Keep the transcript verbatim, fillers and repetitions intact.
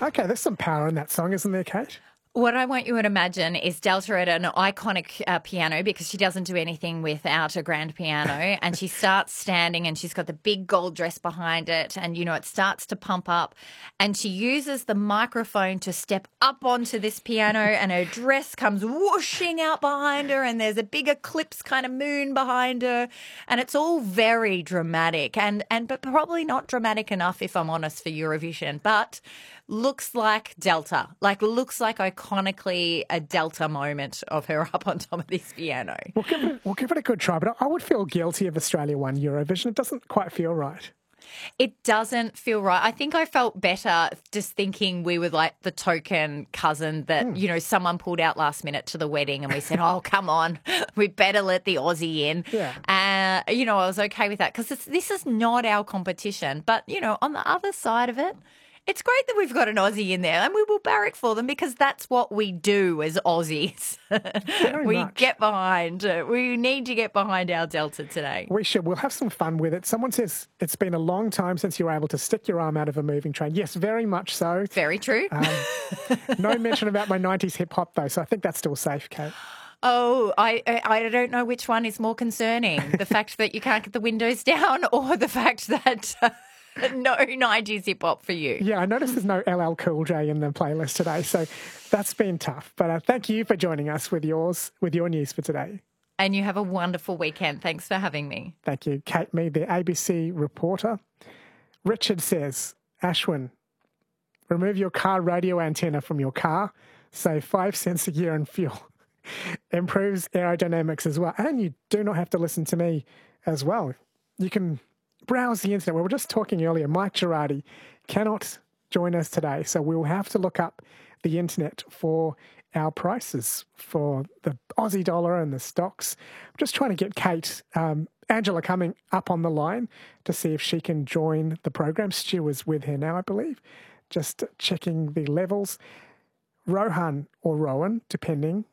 Okay, there's some power in that song, isn't there, Kate? What I want you to imagine is Delta at an iconic uh, piano, because she doesn't do anything without a grand piano, and she starts standing and she's got the big gold dress behind it, and, you know, it starts to pump up, and she uses the microphone to step up onto this piano, and her dress comes whooshing out behind her, and there's a big eclipse kind of moon behind her, and it's all very dramatic, and, and but probably not dramatic enough, if I'm honest, for Eurovision, but looks like Delta, like looks like iconically a Delta moment of her up on top of this piano. We'll give it, we'll give it a good try, but I would feel guilty if Australia won Eurovision. It doesn't quite feel right. It doesn't feel right. I think I felt better just thinking we were like the token cousin that, mm. you know, someone pulled out last minute to the wedding and we said, oh, come on, we better let the Aussie in. Yeah. Uh, you know, I was okay with that because this is not our competition. But, you know, on the other side of it, it's great that we've got an Aussie in there, and we will barrack for them because that's what we do as Aussies. we much. get behind. We need to get behind our Delta today. We should. We'll have some fun with it. Someone says it's been a long time since you were able to stick your arm out of a moving train. Yes, very much so. Very true. Um, no mention about my nineties hip hop though, so I think that's still safe, Kate. Oh, I I don't know which one is more concerning: the fact that you can't get the windows down, or the fact that. Uh, No nineties hip hop for you. Yeah, I noticed there's no L L Cool J in the playlist today, so that's been tough. But uh, thank you for joining us with yours, with your news for today. And you have a wonderful weekend. Thanks for having me. Thank you, Kate Mead, the A B C reporter. Richard says, Ashwin, remove your car radio antenna from your car, save five cents a year in fuel. Improves aerodynamics as well. And you do not have to listen to me as well. You can browse the internet. We were just talking earlier. Mike Girardi cannot join us today, so we'll have to look up the internet for our prices for the Aussie dollar and the stocks. I'm just trying to get Kate, um, Angela coming up on the line to see if she can join the program. Stu is with her now, I believe, just checking the levels. Rohan or Rowan, depending